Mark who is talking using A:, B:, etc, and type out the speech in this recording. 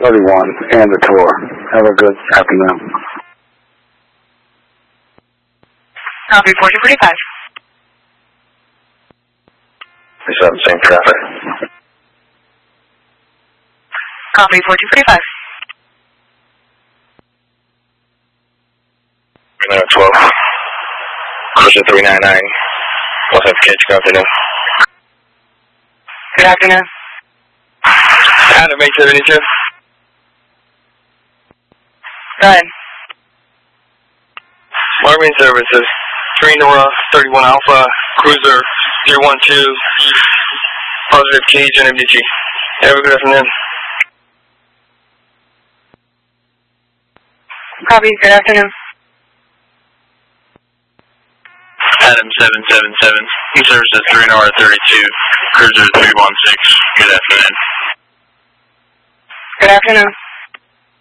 A: 31 and the tour. Have a good afternoon.
B: Copy 4045.
C: Is that the same traffic?
B: Copy 4245.
C: 3912. Cruiser 399. What's up, Cage? Good afternoon.
B: Good afternoon.
C: Adam 872.
B: Go ahead.
C: Marine Services. 3 Nora, 31 Alpha, Cruiser 312. Positive Cage and MDG. Have a good afternoon.
B: Copy. Good afternoon.
C: Adam 777. Services 3 Nora 32. Cruiser 316. Good afternoon.
B: Good afternoon.